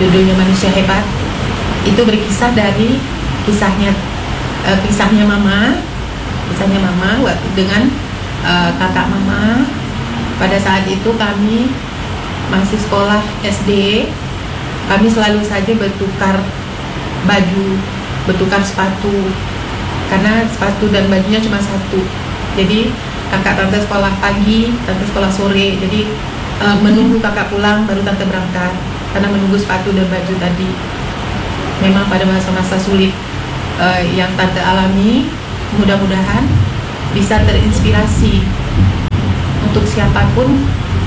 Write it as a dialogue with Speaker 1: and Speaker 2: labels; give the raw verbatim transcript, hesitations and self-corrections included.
Speaker 1: judulnya Manusia Hebat. Itu berkisah dari kisahnya uh, kisahnya mama, kisahnya mama waktu dengan uh, kakak mama. Pada saat itu kami masih sekolah S D, kami selalu saja bertukar baju, bertukar sepatu, karena sepatu dan bajunya cuma satu. Jadi kakak tante sekolah pagi, tante sekolah sore. Jadi uh, menunggu kakak pulang baru tante berangkat, karena menunggu sepatu dan baju tadi. Memang pada masa-masa sulit uh, yang tante alami, mudah-mudahan bisa terinspirasi untuk siapapun